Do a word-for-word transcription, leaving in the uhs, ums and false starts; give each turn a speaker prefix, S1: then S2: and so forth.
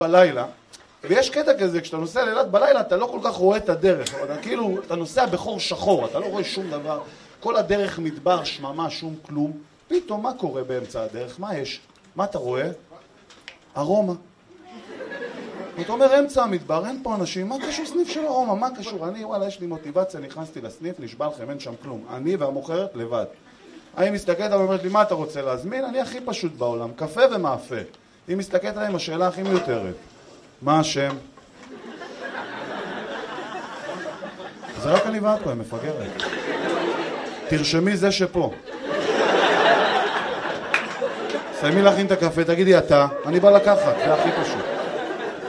S1: בלילה, ויש קטע כזה, כשאתה נוסע לאילת בלילה, אתה לא כל כך רואה את הדרך. אתה כאילו, אתה נוסע בחור שחור, אתה לא רואה שום דבר. כל הדרך מדבר, שממה, שום כלום. פתאום, מה קורה באמצע הדרך? מה יש? מה אתה רואה? ארומה. אתה אומר, אמצע המדבר, אין פה אנשים, מה קשור סניף של ארומה? מה קשור? אני, וואלה, יש לי מוטיבציה, נכנסתי לסניף, נשבע לכם, אין שם כלום. אני והמוכרת לבד. אני מסתכלת, אני אומרת לי, מה אתה רוצה להזמין? אני הכי פשוט בעולם, קפה ומאפה. היא מסתכלת עליהם, השאלה הכי מיותרת. מה השם? זה רק אני ואת פה, היא מפגרת. תרשמי זה שפה. סיימי להכין את הקפה, תגידי אתה, אני בא לקחת, זה הכי פשוט.